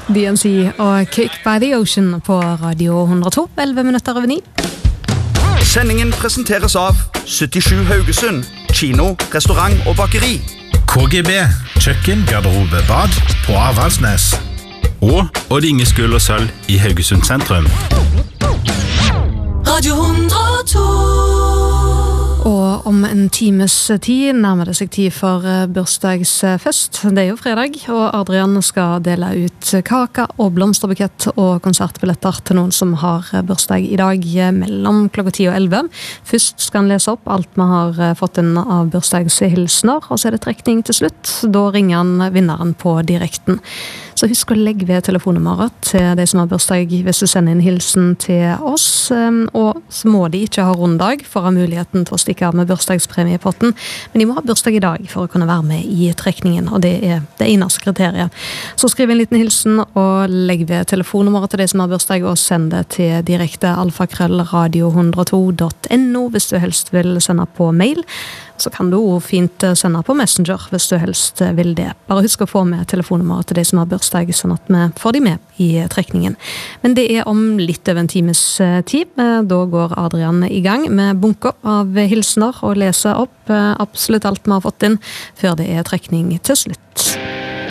DNC og Kick by the Ocean på Radio 102, 11 minutter over 9. Sendingen presenteres av 77 Haugesund, kino, restaurant og bakeri. KGB, kjøkken, garderobe, bad på Avaldsnes. Og Odd Inge Skull og Sølv i Haugesund sentrum. Radio 102. Og om en times tid nærmer det seg tid for bursdagsfest. Det er jo fredag, og Adrian skal dele ut kaka og blomsterbukett og konsertbilletter til noen som har bursdag i dag mellom klokka 10 og 11. Først skal han lese opp alt vi har fått inn av bursdagshilsner, og så er det trekning til slutt. Da ringer han vinneren på direkten. Så husk å legge ved telefonnummeret til de som har bursdag hvis du sender inn hilsen til oss. Og så må de ikke ha runddag for å ha muligheten til å stikke av med bursdagspremie i potten. Men de må ha bursdag i dag for å kunne være med i trekningen, og det er det eneste kriteriet. Så skriv en liten hilsen og legg ved telefonnummeret til de som har bursdag, og send det til direkte alfakrøllradio102.no hvis du helst vil sende på mail. Så kan du også fint sende på Messenger hvis du helst vil det. Bare husk å få med telefonnummeret til de som har bursdag, sånn at vi får de med i trekningen. Men det er om litt over en times tid. Da går Adrian i gang med bunker av hilsener og leser opp absolutt alt vi har fått inn, før det er trekning til slutt.